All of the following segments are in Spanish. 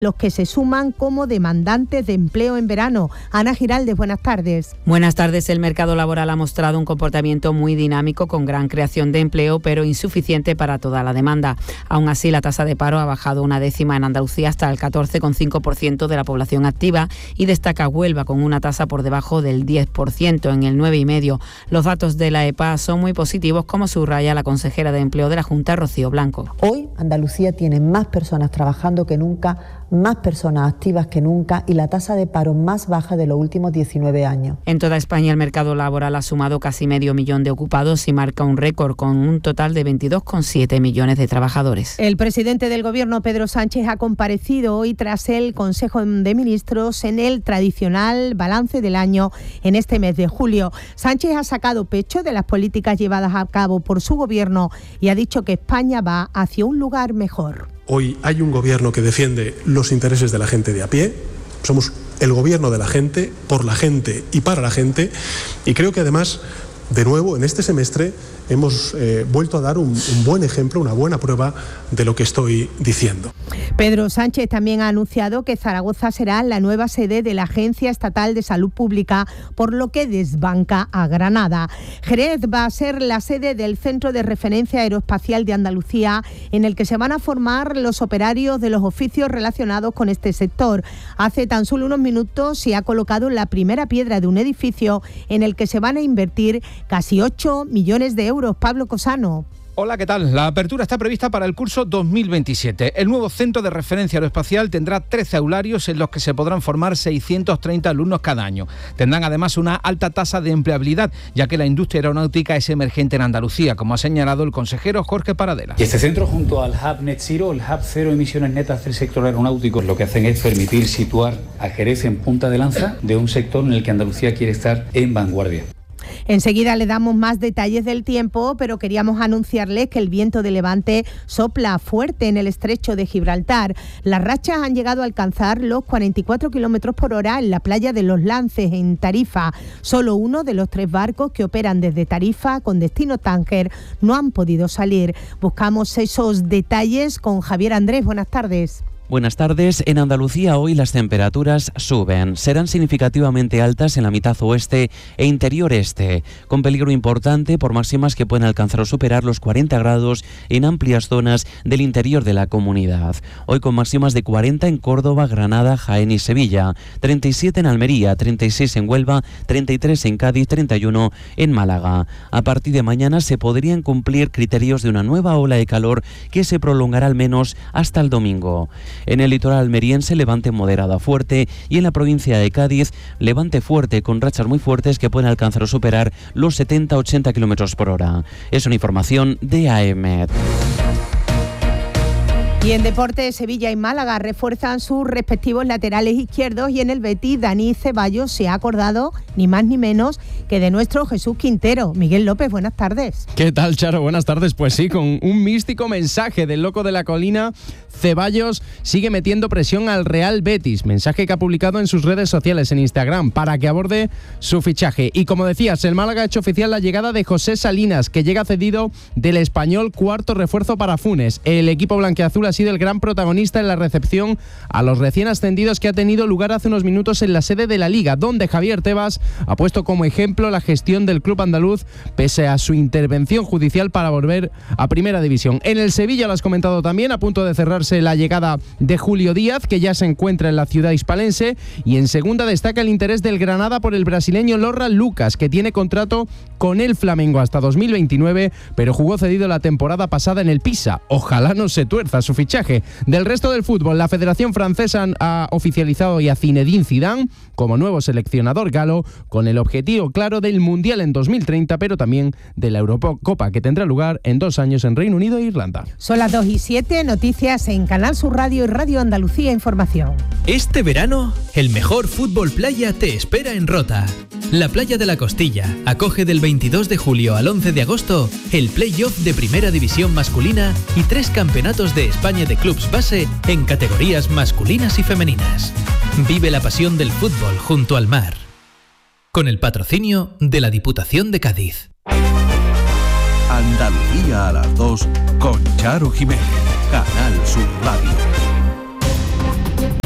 los que se suman como demandantes de empleo en verano. Ana Giraldez, buenas tardes. Buenas tardes. El mercado laboral ha mostrado un comportamiento muy dinámico, con gran creación de empleo, pero insuficiente para toda la demanda. Aún así, la tasa de paro ha bajado una décima en Andalucía hasta el 14,5% de la población activa, y destaca Huelva con una tasa por debajo del 10%, en el 9,5%. Los datos de la EPA son muy positivos, como subraya la consejera de Empleo de la Junta, Rocío Blanco. Hoy Andalucía tiene más personas trabajando que nunca, más personas activas que nunca y la tasa de paro más baja de los últimos 19 años. En toda España el mercado laboral ha sumado casi 500,000 de ocupados y marca un récord, con un total de 22,7 millones de trabajadores. El presidente del Gobierno, Pedro Sánchez, ha comparecido hoy tras el Consejo de Ministros en el tradicional balance del año en este mes de julio. Sánchez ha sacado pecho de las políticas llevadas a cabo por su Gobierno y ha dicho que España va hacia un lugar mejor. Hoy hay un gobierno que defiende los intereses de la gente de a pie. Somos el gobierno de la gente, por la gente y para la gente. Y creo que además, de nuevo, en este semestre hemos vuelto a dar un buen ejemplo, una buena prueba de lo que estoy diciendo. Pedro Sánchez también ha anunciado que Zaragoza será la nueva sede de la Agencia Estatal de Salud Pública, por lo que desbanca a Granada. Jerez va a ser la sede del Centro de Referencia Aeroespacial de Andalucía, en el que se van a formar los operarios de los oficios relacionados con este sector. Hace tan solo unos minutos se ha colocado la primera piedra de un edificio en el que se van a invertir casi 8 millones de euros. Pablo Cosano. Hola, ¿qué tal? La apertura está prevista para el curso 2027. El nuevo Centro de Referencia Aeroespacial tendrá 13 aularios en los que se podrán formar 630 alumnos cada año. Tendrán además una alta tasa de empleabilidad, ya que la industria aeronáutica es emergente en Andalucía, como ha señalado el consejero Jorge Paradela. Y este centro, junto al Hub Net Zero, el Hub Cero Emisiones Netas del sector aeronáutico, lo que hacen es permitir situar a Jerez en punta de lanza de un sector en el que Andalucía quiere estar en vanguardia. Enseguida le damos más detalles del tiempo, pero queríamos anunciarles que el viento de levante sopla fuerte en el estrecho de Gibraltar. Las rachas han llegado a alcanzar los 44 kilómetros por hora en la playa de Los Lances, en Tarifa. Solo uno de los 3 barcos que operan desde Tarifa con destino Tánger no han podido salir. Buscamos esos detalles con Javier Andrés. Buenas tardes. Buenas tardes. En Andalucía hoy las temperaturas suben. Serán significativamente altas en la mitad oeste e interior este, con peligro importante por máximas que pueden alcanzar o superar los 40 grados en amplias zonas del interior de la comunidad. Hoy con máximas de 40 en Córdoba, Granada, Jaén y Sevilla, 37 en Almería, 36 en Huelva, 33 en Cádiz, 31 en Málaga. A partir de mañana se podrían cumplir criterios de una nueva ola de calor que se prolongará al menos hasta el domingo. En el litoral almeriense, levante moderado a fuerte, y en la provincia de Cádiz, levante fuerte con rachas muy fuertes que pueden alcanzar o superar los 70-80 km por hora. Es una información de AEMET. Y en deporte, Sevilla y Málaga refuerzan sus respectivos laterales izquierdos, y en el Betis, Dani Ceballos se ha acordado ni más ni menos que de nuestro Jesús Quintero. Miguel López, buenas tardes. ¿Qué tal, Charo? Buenas tardes. Pues sí, con un místico mensaje del loco de la colina, Ceballos sigue metiendo presión al Real Betis. Mensaje que ha publicado en sus redes sociales, en Instagram, para que aborde su fichaje. Y como decías, el Málaga ha hecho oficial la llegada de José Salinas, que llega cedido del Español, cuarto refuerzo para Funes. El equipo blanquiazul ha sido el gran protagonista en la recepción a los recién ascendidos que ha tenido lugar hace unos minutos en la sede de la Liga, donde Javier Tebas ha puesto como ejemplo la gestión del club andaluz pese a su intervención judicial para volver a Primera División. En el Sevilla, lo has comentado también, a punto de cerrarse la llegada de Julio Díaz, que ya se encuentra en la ciudad hispalense, y en segunda destaca el interés del Granada por el brasileño Lorra Lucas, que tiene contrato con el Flamengo hasta 2029, pero jugó cedido la temporada pasada en el Pisa. Ojalá no se tuerza su fichaje. Del resto del fútbol, la Federación Francesa ha oficializado a Zinedine Zidane como nuevo seleccionador galo, con el objetivo claro del Mundial en 2030, pero también de la Eurocopa, que tendrá lugar en 2 años en Reino Unido e Irlanda. Son las 2:07, noticias en Canal Sur Radio y Radio Andalucía Información. Este verano, el mejor fútbol playa te espera en Rota. La Playa de la Costilla acoge del 22 de julio al 11 de agosto el play-off de Primera División masculina y 3 campeonatos de España de clubs base en categorías masculinas y femeninas. Vive la pasión del fútbol junto al mar. Con el patrocinio de la Diputación de Cádiz. Andalucía a las 2 con Charo Jiménez. Canal Sur Radio.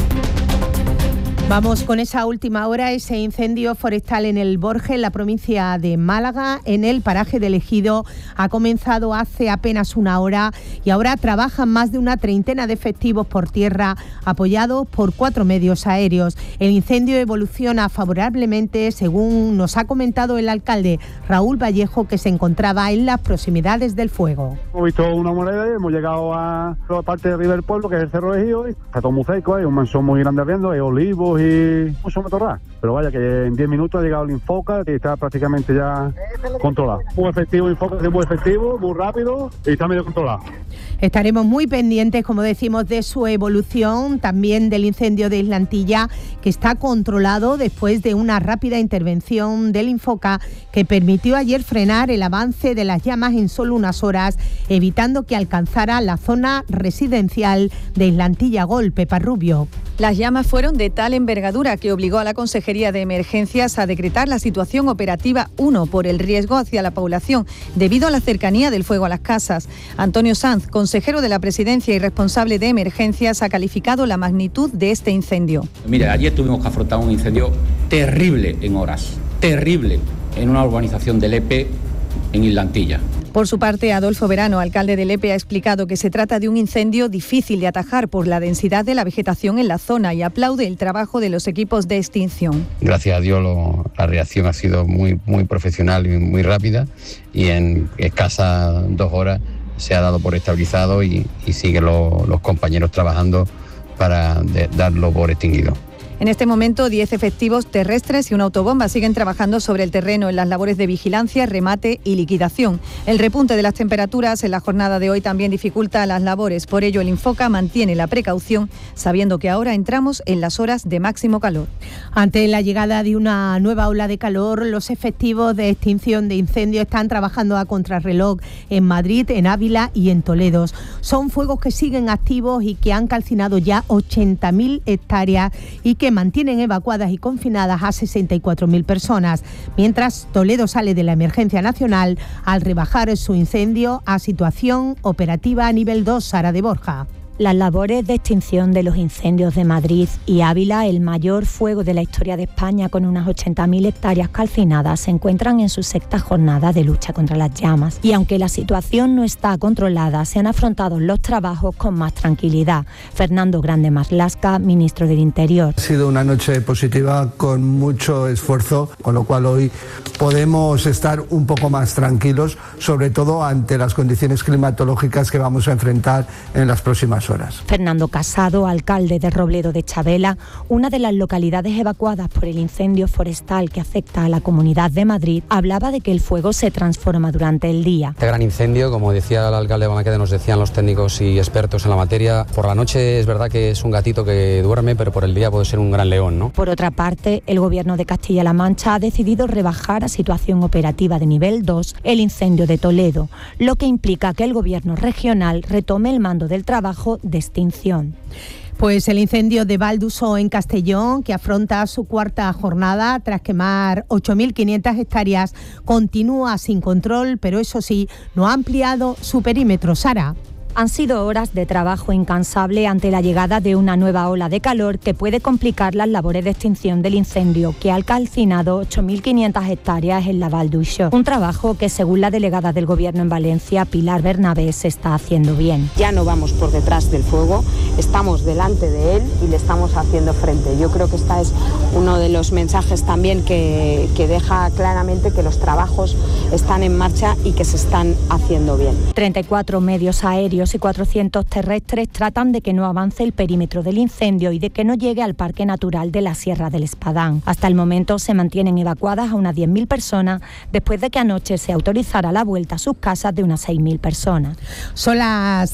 Vamos con esa última hora, ese incendio forestal en el Borges, en la provincia de Málaga, en el paraje del Ejido. Ha comenzado hace apenas una hora y ahora trabajan más de una treintena de efectivos por tierra, apoyados por 4 medios aéreos. El incendio evoluciona favorablemente, según nos ha comentado el alcalde Raúl Vallejo, que se encontraba en las proximidades del fuego. Hemos visto una moneda y hemos llegado a la parte de arriba del pueblo, que es el Cerro de Ejido, y está todo muy seco, hay un manzón muy grande ardiendo, hay olivos y mucho matorral. Pero vaya, que en 10 minutos ha llegado el Infoca y está prácticamente ya controlado. Muy efectivo, Infoca es muy efectivo, muy rápido y está medio controlado. Estaremos muy pendientes, como decimos, de su evolución, también del incendio de Islantilla, que está controlado después de una rápida intervención del Infoca que permitió ayer frenar el avance de las llamas en solo unas horas, evitando que alcanzara la zona residencial de Islantilla Gol. Pepa Rubio. Las llamas fueron de tal envergadura que obligó a la Consejería de Emergencias a decretar la situación operativa 1 por el riesgo hacia la población, debido a la cercanía del fuego a las casas. Antonio Sanz, consejero de la Presidencia y responsable de Emergencias, ha calificado la magnitud de este incendio. Mire, ayer tuvimos que afrontar un incendio terrible en horas, terrible, en una urbanización de Lepe, en Islantilla. Por su parte, Adolfo Verano, alcalde de Lepe, ha explicado que se trata de un incendio difícil de atajar por la densidad de la vegetación en la zona y aplaude el trabajo de los equipos de extinción. Gracias a Dios la reacción ha sido muy darlo y muy rápida y en escasas 2 horas se ha dado por estabilizado y siguen los compañeros trabajando para darlo por extinguido. En este momento, 10 efectivos terrestres y una autobomba siguen trabajando sobre el terreno en las labores de vigilancia, remate y liquidación. El repunte de las temperaturas en la jornada de hoy también dificulta las labores. Por ello, el Infoca mantiene la precaución, sabiendo que ahora entramos en las horas de máximo calor. Ante la llegada de una nueva ola de calor, los efectivos de extinción de incendios están trabajando a contrarreloj en Madrid, en Ávila y en Toledo. Son fuegos que siguen activos y que han calcinado ya 80.000 hectáreas y que mantienen evacuadas y confinadas a 64.000 personas, mientras Toledo sale de la emergencia nacional al rebajar su incendio a situación operativa a nivel 2. Sara de Borja. Las labores de extinción de los incendios de Madrid y Ávila, el mayor fuego de la historia de España con unas 80.000 hectáreas calcinadas, se encuentran en su 6ª jornada de lucha contra las llamas. Y aunque la situación no está controlada, se han afrontado los trabajos con más tranquilidad. Fernando Grande Marlaska, ministro del Interior. Ha sido una noche positiva con mucho esfuerzo, con lo cual hoy podemos estar un poco más tranquilos, sobre todo ante las condiciones climatológicas que vamos a enfrentar en las próximas horas. Fernando Casado, alcalde de Robledo de Chavela, una de las localidades evacuadas por el incendio forestal que afecta a la Comunidad de Madrid, hablaba de que el fuego se transforma durante el día. Este gran incendio, como decía el alcalde de Balaquede, nos decían los técnicos y expertos en la materia, por la noche es verdad que es un gatito que duerme, pero por el día puede ser un gran león, ¿no? Por otra parte, el Gobierno de Castilla-La Mancha ha decidido rebajar a situación operativa de nivel 2 el incendio de Toledo, lo que implica que el Gobierno regional retome el mando del trabajo de extinción. Pues el incendio de Valduso en Castellón, que afronta su 4ª jornada tras quemar 8.500 hectáreas, continúa sin control, pero eso sí, no ha ampliado su perímetro. Sara. Han sido horas de trabajo incansable ante la llegada de una nueva ola de calor que puede complicar las labores de extinción del incendio, que ha calcinado 8.500 hectáreas en la Val d'Uixó. Un trabajo que, según la delegada del Gobierno en Valencia, Pilar Bernabé, se está haciendo bien. Ya no vamos por detrás del fuego, estamos delante de él y le estamos haciendo frente. Yo creo que este es uno de los mensajes también que deja claramente que los trabajos están en marcha y que se están haciendo bien. 34 medios aéreos y 400 terrestres tratan de que no avance el perímetro del incendio y de que no llegue al Parque Natural de la Sierra del Espadán. Hasta el momento se mantienen evacuadas a unas 10.000 personas después de que anoche se autorizara la vuelta a sus casas de unas 6.000 personas. Son las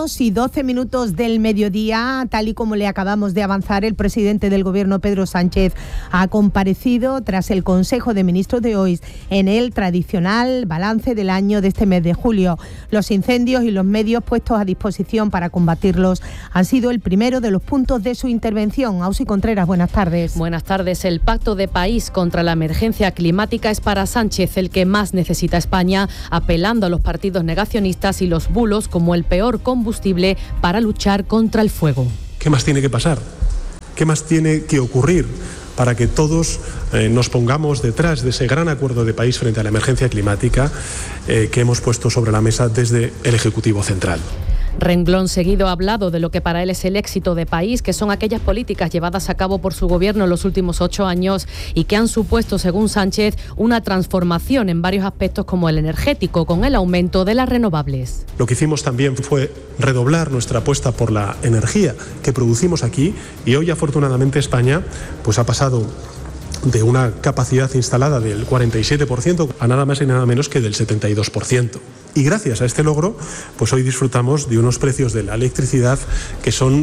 2:12 del mediodía. Tal y como le acabamos de avanzar, el presidente del Gobierno, Pedro Sánchez, ha comparecido tras el Consejo de Ministros de hoy en el tradicional balance del año de este mes de julio. Los incendios y los medios puestos a disposición para combatirlos han sido el primero de los puntos de su intervención. Ausi Contreras, buenas tardes. Buenas tardes. El pacto de país contra la emergencia climática es para Sánchez el que más necesita España, apelando a los partidos negacionistas y los bulos como el peor combustible para luchar contra el fuego. ¿Qué más tiene que pasar? ¿Qué más tiene que ocurrir para que todos nos pongamos detrás de ese gran acuerdo de país frente a la emergencia climática que hemos puesto sobre la mesa desde el Ejecutivo Central? Renglón seguido ha hablado de lo que para él es el éxito de país, que son aquellas políticas llevadas a cabo por su gobierno en los últimos 8 años y que han supuesto, según Sánchez, una transformación en varios aspectos como el energético, con el aumento de las renovables. Lo que hicimos también fue redoblar nuestra apuesta por la energía que producimos aquí, y hoy afortunadamente España pues ha pasado de una capacidad instalada del 47% a nada más y nada menos que del 72%. Y gracias a este logro, pues hoy disfrutamos de unos precios de la electricidad que son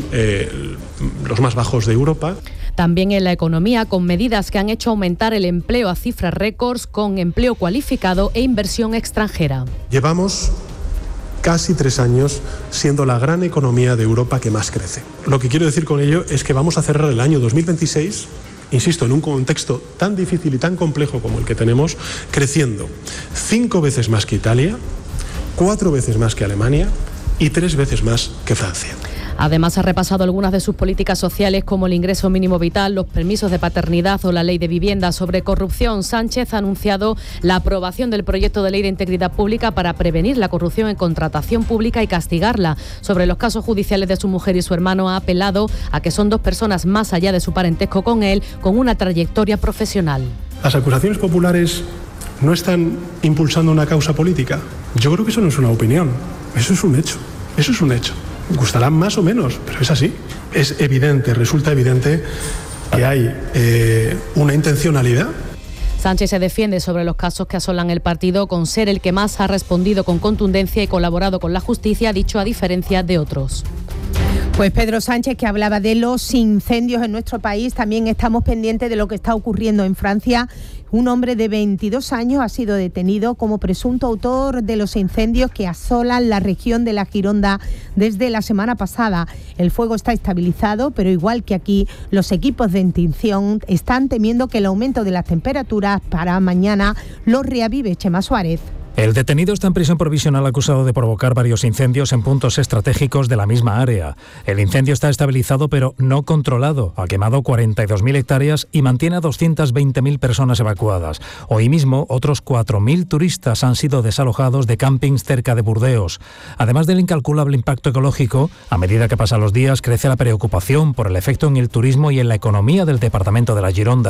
los más bajos de Europa. También en la economía, con medidas que han hecho aumentar el empleo a cifras récords, con empleo cualificado e inversión extranjera. Llevamos casi 3 años siendo la gran economía de Europa que más crece. Lo que quiero decir con ello es que vamos a cerrar el año 2026, insisto, en un contexto tan difícil y tan complejo como el que tenemos, creciendo 5 veces más que Italia, 4 veces más que Alemania y 3 veces más que Francia. Además, ha repasado algunas de sus políticas sociales, como el ingreso mínimo vital, los permisos de paternidad o la ley de vivienda. Sobre corrupción, Sánchez ha anunciado la aprobación del proyecto de ley de integridad pública para prevenir la corrupción en contratación pública y castigarla. Sobre los casos judiciales de su mujer y su hermano, ha apelado a que son 2 personas más allá de su parentesco con él, con una trayectoria profesional. Las acusaciones populares no están impulsando una causa política. Yo creo que eso no es una opinión, eso es un hecho. Eso es un hecho. Gustará más o menos, pero es así. Es evidente, resulta evidente que hay una intencionalidad. Sánchez se defiende sobre los casos que asolan el partido con ser el que más ha respondido con contundencia y colaborado con la justicia, ha dicho, a diferencia de otros. Pues Pedro Sánchez, que hablaba de los incendios en nuestro país, también estamos pendientes de lo que está ocurriendo en Francia. Un hombre de 22 años ha sido detenido como presunto autor de los incendios que asolan la región de la Gironda desde la semana pasada. El fuego está estabilizado, pero igual que aquí, los equipos de extinción están temiendo que el aumento de las temperaturas para mañana los reavive. Chema Suárez. El detenido está en prisión provisional acusado de provocar varios incendios en puntos estratégicos de la misma área. El incendio está estabilizado pero no controlado. Ha quemado 42.000 hectáreas y mantiene a 220.000 personas evacuadas. Hoy mismo, otros 4.000 turistas han sido desalojados de campings cerca de Burdeos. Además del incalculable impacto ecológico, a medida que pasan los días, crece la preocupación por el efecto en el turismo y en la economía del departamento de la Gironda.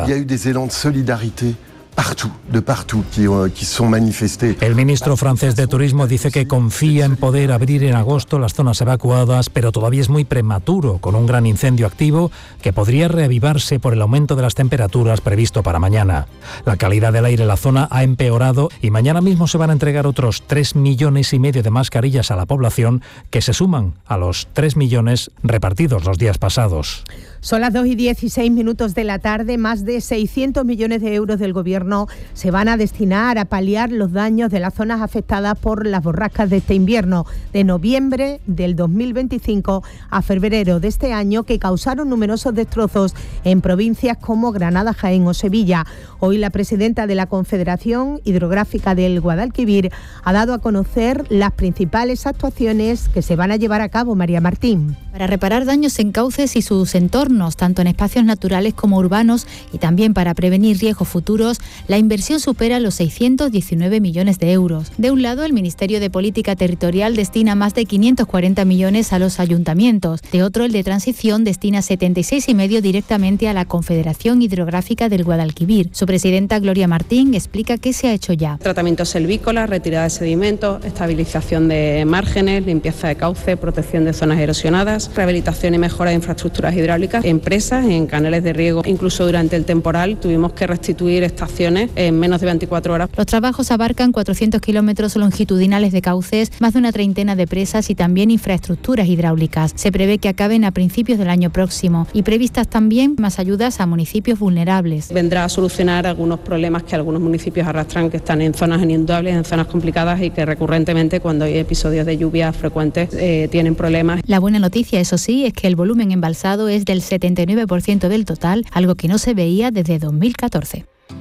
El ministro francés de Turismo dice que confía en poder abrir en agosto las zonas evacuadas, pero todavía es muy prematuro, con un gran incendio activo que podría reavivarse por el aumento de las temperaturas previsto para mañana. La calidad del aire en la zona ha empeorado y mañana mismo se van a entregar otros 3,5 millones de mascarillas a la población, que se suman a los 3 millones repartidos los días pasados. Son las 2:16 de la tarde. Más de 600 millones de euros del Gobierno se van a destinar a paliar los daños de las zonas afectadas por las borrascas de este invierno, de noviembre del 2025 a febrero de este año, que causaron numerosos destrozos en provincias como Granada, Jaén o Sevilla. Hoy la presidenta de la Confederación Hidrográfica del Guadalquivir ha dado a conocer las principales actuaciones que se van a llevar a cabo. María Martín. Para reparar daños en cauces y sus entornos, tanto en espacios naturales como urbanos, y también para prevenir riesgos futuros, la inversión supera los 619 millones de euros. De un lado, el Ministerio de Política Territorial destina más de 540 millones a los ayuntamientos. De otro, el de Transición destina 76,5 directamente a la Confederación Hidrográfica del Guadalquivir. Su presidenta, Gloria Martín, explica qué se ha hecho ya. Tratamiento selvícola, retirada de sedimentos, estabilización de márgenes, limpieza de cauce, protección de zonas erosionadas, rehabilitación y mejora de infraestructuras hidráulicas, empresas en canales de riego. Incluso durante el temporal tuvimos que restituir estaciones en menos de 24 horas. Los trabajos abarcan 400 kilómetros longitudinales de cauces, más de una treintena de presas y también infraestructuras hidráulicas. Se prevé que acaben a principios del año próximo, y previstas también más ayudas a municipios vulnerables. Vendrá a solucionar algunos problemas que algunos municipios arrastran, que están en zonas inundables, en zonas complicadas, y que recurrentemente, cuando hay episodios de lluvias frecuentes, tienen problemas. La buena noticia, eso sí, es que el volumen embalsado es del 79% del total, algo que no se veía desde 2014.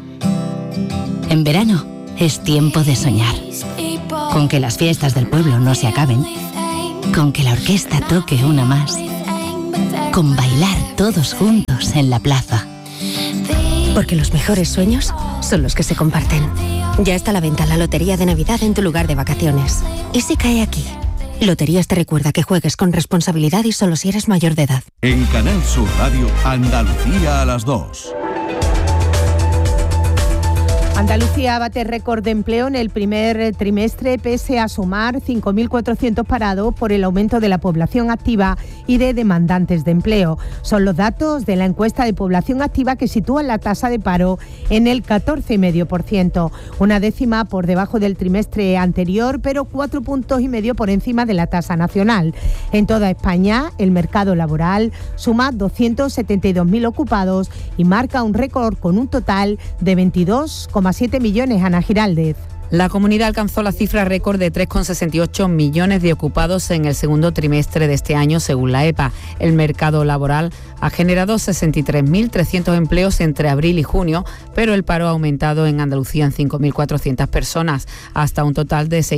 En verano es tiempo de soñar, con que las fiestas del pueblo no se acaben, con que la orquesta toque una más con bailar todos juntos en la plaza. Porque los mejores sueños son los que se comparten. Ya está a la venta la Lotería de Navidad en tu lugar de vacaciones. ¿Y si cae aquí? Loterías te recuerda que juegues con responsabilidad y solo si eres mayor de edad. En Canal Sur Radio, Andalucía a las 2. Andalucía bate récord de empleo en el primer trimestre pese a sumar 5.400 parados por el aumento de la población activa y de demandantes de empleo. Son los datos de la encuesta de población activa que sitúan la tasa de paro en el 14,5%, una décima por debajo del trimestre anterior, pero 4,5 puntos por encima de la tasa nacional. En toda España, el mercado laboral suma 272.000 ocupados y marca un récord con un total de 22,7 millones. Ana Giraldez. La comunidad alcanzó la cifra récord de 3,68 millones de ocupados en el segundo trimestre de este año, según la EPA. El mercado laboral ha generado 63.300 empleos entre abril y junio, pero el paro ha aumentado en Andalucía en 5.400 personas, hasta un total de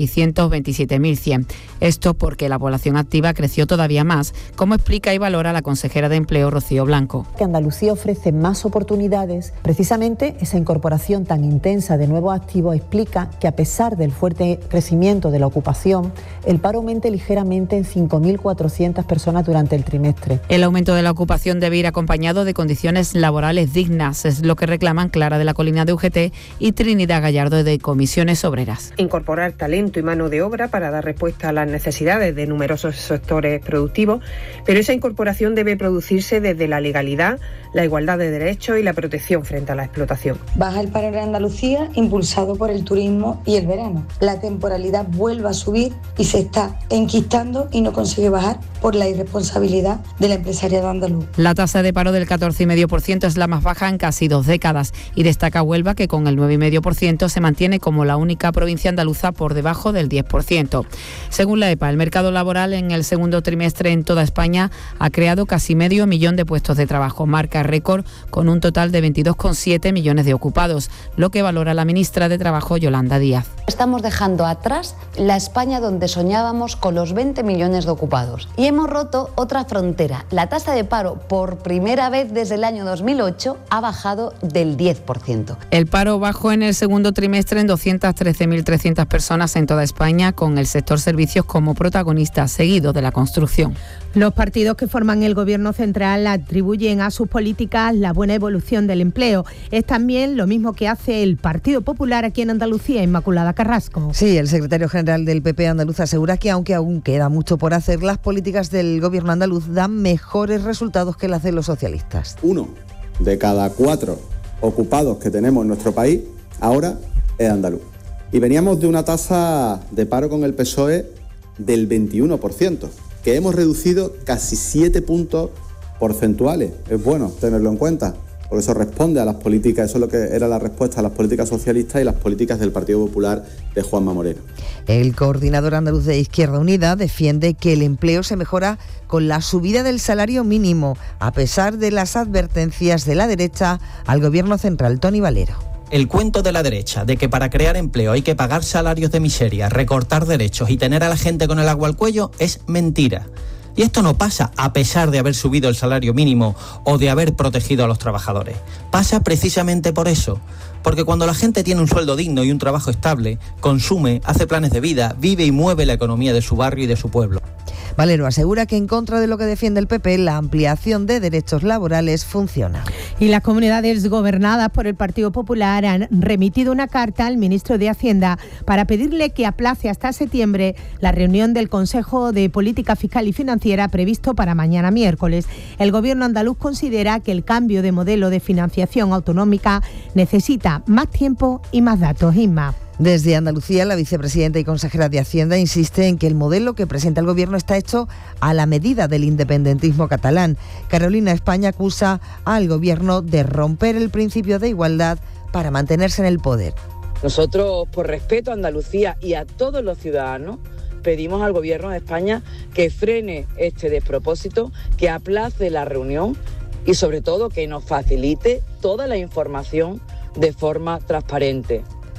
627.100. Esto porque la población activa creció todavía más, como explica y valora la consejera de Empleo, Rocío Blanco. Que Andalucía ofrece más oportunidades. Precisamente esa incorporación tan intensa de nuevos activos explica que a pesar del fuerte crecimiento de la ocupación, el paro aumente ligeramente en 5.400 personas durante el trimestre. El aumento de la ocupación debe ir acompañado de condiciones laborales dignas, es lo que reclaman Clara de la Colina de UGT y Trinidad Gallardo de Comisiones Obreras. Incorporar talento y mano de obra para dar respuesta a las necesidades de numerosos sectores productivos, pero esa incorporación debe producirse desde la legalidad, la igualdad de derechos y la protección frente a la explotación. Baja el paro en Andalucía impulsado por el turismo y el verano. La temporalidad vuelve a subir y se está enquistando y no consigue bajar por la irresponsabilidad del empresariado andaluz. La tasa de paro del 14,5% es la más baja en casi 2 décadas y destaca Huelva, que con el 9,5% se mantiene como la única provincia andaluza por debajo del 10%. Según la EPA, el mercado laboral en el segundo trimestre en toda España ha creado casi 500.000 de puestos de trabajo, marca récord con un total de 22,7 millones de ocupados, lo que valora la ministra de Trabajo, Yolanda Díaz. Estamos dejando atrás la España donde soñábamos con los 20 millones de ocupados y hemos roto otra frontera. La tasa de paro, por primera vez desde el año 2008, ha bajado del 10%. El paro bajó en el segundo trimestre en 213.300 personas en toda España, con el sector servicios como protagonista, seguido de la construcción. Los partidos que forman el Gobierno central atribuyen a sus políticas la buena evolución del empleo. Es también lo mismo que hace el Partido Popular aquí en Andalucía, Inmaculada Carrasco. Sí, el secretario general del PP andaluz asegura que aunque aún queda mucho por hacer, las políticas del Gobierno andaluz dan mejores resultados que las de los socialistas. 1 de cada 4 ocupados que tenemos en nuestro país ahora es andaluz. Y veníamos de una tasa de paro con el PSOE del 21%. que hemos reducido casi 7 puntos porcentuales. Es bueno tenerlo en cuenta, porque eso responde a las políticas, eso es lo que era la respuesta a las políticas socialistas y las políticas del Partido Popular de Juanma Moreno. El coordinador andaluz de Izquierda Unida defiende que el empleo se mejora con la subida del salario mínimo, a pesar de las advertencias de la derecha al Gobierno central. Tony Valero. El cuento de la derecha de que para crear empleo hay que pagar salarios de miseria, recortar derechos y tener a la gente con el agua al cuello es mentira. Y esto no pasa a pesar de haber subido el salario mínimo o de haber protegido a los trabajadores. Pasa precisamente por eso. Porque cuando la gente tiene un sueldo digno y un trabajo estable, consume, hace planes de vida, vive y mueve la economía de su barrio y de su pueblo. Valero asegura que en contra de lo que defiende el PP, la ampliación de derechos laborales funciona. Y las comunidades gobernadas por el Partido Popular han remitido una carta al ministro de Hacienda para pedirle que aplace hasta septiembre la reunión del Consejo de Política Fiscal y Financiera previsto para mañana miércoles. El Gobierno andaluz considera que el cambio de modelo de financiación autonómica necesita más tiempo y más datos. Inma. Desde Andalucía, la vicepresidenta y consejera de Hacienda insiste en que el modelo que presenta el Gobierno está hecho a la medida del independentismo catalán. Carolina España acusa al Gobierno de romper el principio de igualdad para mantenerse en el poder. Nosotros, por respeto a Andalucía y a todos los ciudadanos, pedimos al Gobierno de España que frene este despropósito, que aplace la reunión y sobre todo que nos facilite toda la información de forma transparente.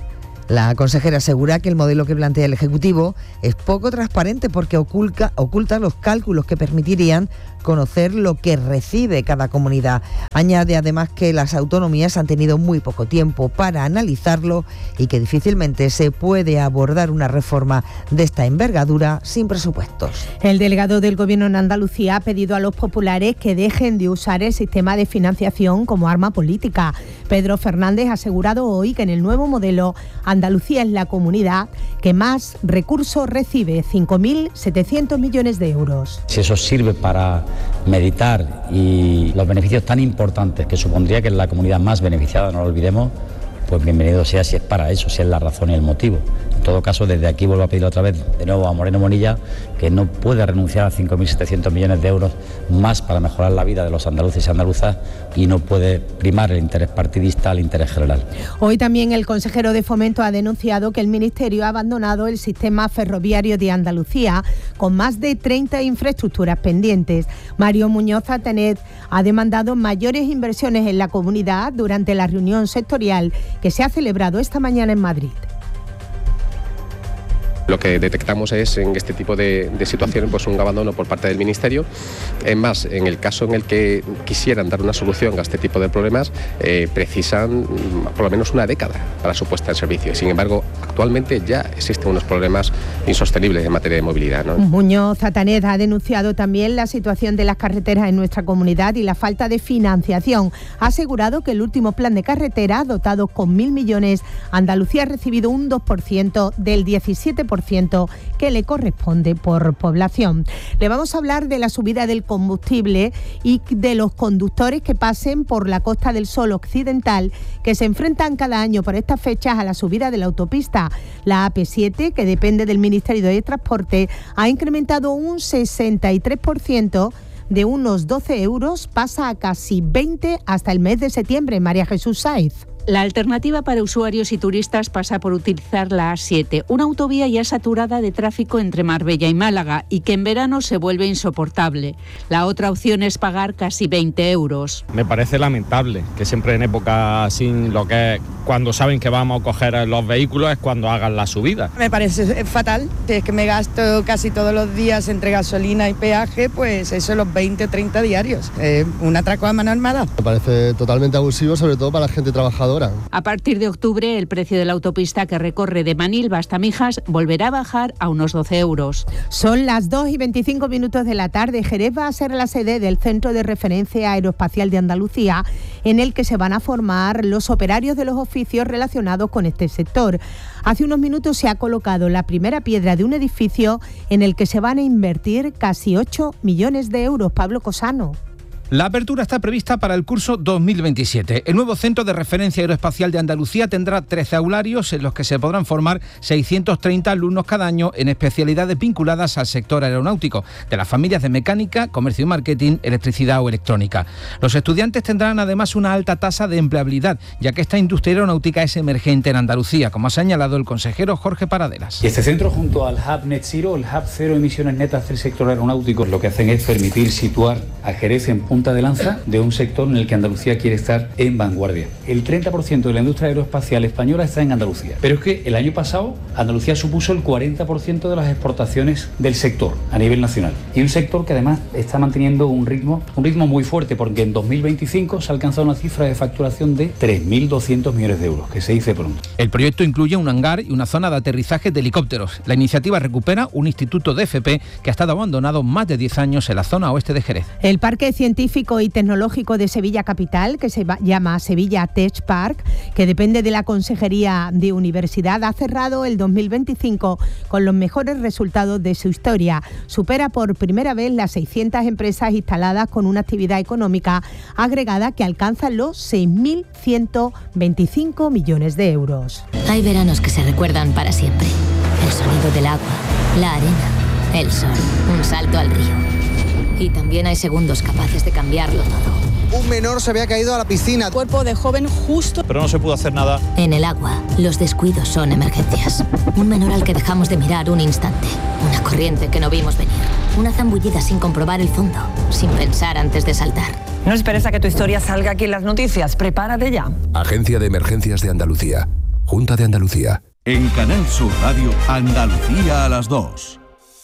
La consejera asegura que el modelo que plantea el Ejecutivo es poco transparente porque oculta los cálculos que permitirían conocer lo que recibe cada comunidad. Añade además que las autonomías han tenido muy poco tiempo para analizarlo y que difícilmente se puede abordar una reforma de esta envergadura sin presupuestos. El delegado del Gobierno en Andalucía ha pedido a los populares que dejen de usar el sistema de financiación como arma política. Pedro Fernández ha asegurado hoy que en el nuevo modelo Andalucía es la comunidad que más recursos recibe, 5.700 millones de euros. Si eso sirve para meditar y los beneficios tan importantes que supondría que es la comunidad más beneficiada, no lo olvidemos, pues bienvenido sea si es para eso, si es la razón y el motivo. En todo caso, desde aquí vuelvo a pedir otra vez de nuevo a Moreno Monilla que no puede renunciar a 5.700 millones de euros más para mejorar la vida de los andaluces y andaluzas y no puede primar el interés partidista al interés general. Hoy también el consejero de Fomento ha denunciado que el Ministerio ha abandonado el sistema ferroviario de Andalucía con más de 30 infraestructuras pendientes. Mario Muñoz Atanet ha demandado mayores inversiones en la comunidad durante la reunión sectorial que se ha celebrado esta mañana en Madrid. Lo que detectamos es en este tipo de situaciones pues un abandono por parte del Ministerio. Es más, en el caso en el que quisieran dar una solución a este tipo de problemas, precisan por lo menos una década para su puesta en servicio. Sin embargo, actualmente ya existen unos problemas insostenibles en materia de movilidad, ¿no? Muñoz Atanet ha denunciado también la situación de las carreteras en nuestra comunidad y la falta de financiación. Ha asegurado que el último plan de carretera, dotado con 1.000 millones, Andalucía ha recibido un 2% del 17% que le corresponde por población. Le vamos a hablar de la subida del combustible y de los conductores que pasen por la Costa del Sol occidental, que se enfrentan cada año por estas fechas a la subida de la autopista. La AP7, que depende del Ministerio de Transporte, ha incrementado un 63%, de unos 12 euros pasa a casi 20 hasta el mes de septiembre. María Jesús Sáez. La alternativa para usuarios y turistas pasa por utilizar la A7, una autovía ya saturada de tráfico entre Marbella y Málaga y que en verano se vuelve insoportable. La otra opción es pagar casi 20 euros. Me parece lamentable que siempre en época así, lo que es cuando saben que vamos a coger los vehículos es cuando hagan la subida. Me parece fatal, que es que me gasto casi todos los días entre gasolina y peaje, pues eso los 20 o 30 diarios. Un atraco a mano armada. Me parece totalmente abusivo, sobre todo para la gente trabajadora. A partir de octubre, el precio de la autopista que recorre de Manilva hasta Mijas volverá a bajar a unos 12 euros. Son las 2:25 de la tarde. Jerez va a ser la sede del Centro de Referencia Aeroespacial de Andalucía, en el que se van a formar los operarios de los oficios relacionados con este sector. Hace unos minutos se ha colocado la primera piedra de un edificio en el que se van a invertir casi 8 millones de euros. Pablo Cosano. La apertura está prevista para el curso 2027. El nuevo Centro de Referencia Aeroespacial de Andalucía tendrá 13 aularios en los que se podrán formar 630 alumnos cada año en especialidades vinculadas al sector aeronáutico, de las familias de mecánica, comercio y marketing, electricidad o electrónica. Los estudiantes tendrán además una alta tasa de empleabilidad, ya que esta industria aeronáutica es emergente en Andalucía, como ha señalado el consejero Jorge Paradelas. Este centro, junto al Hub Net Zero, el Hub Cero Emisiones Netas del sector aeronáutico, lo que hacen es permitir situar a Jerez en punta de lanza de un sector en el que Andalucía quiere estar en vanguardia. El 30% de la industria aeroespacial española está en Andalucía, pero es que el año pasado Andalucía supuso el 40% de las exportaciones del sector a nivel nacional, y un sector que además está manteniendo un ritmo muy fuerte, porque en 2025 se ha alcanzado una cifra de facturación de 3.200 millones de euros, que se dice pronto. El proyecto incluye un hangar y una zona de aterrizaje de helicópteros. La iniciativa recupera un instituto de FP que ha estado abandonado más de 10 años en la zona oeste de Jerez. El Parque Científico y Tecnológico de Sevilla Capital, que se llama Sevilla Tech Park, que depende de la Consejería de Universidad, ha cerrado el 2025 con los mejores resultados de su historia. Supera por primera vez las 600 empresas instaladas con una actividad económica agregada que alcanza los 6.125 millones de euros. Hay veranos que se recuerdan para siempre. El sonido del agua, la arena, el sol, un salto al río. Y también hay segundos capaces de cambiarlo todo. Un menor se había caído a la piscina. Cuerpo de joven justo. Pero no se pudo hacer nada. En el agua, los descuidos son emergencias. Un menor al que dejamos de mirar un instante. Una corriente que no vimos venir. Una zambullida sin comprobar el fondo. Sin pensar antes de saltar. No esperes a que tu historia salga aquí en las noticias. Prepárate ya. Agencia de Emergencias de Andalucía. Junta de Andalucía. En Canal Sur Radio, Andalucía a las 2.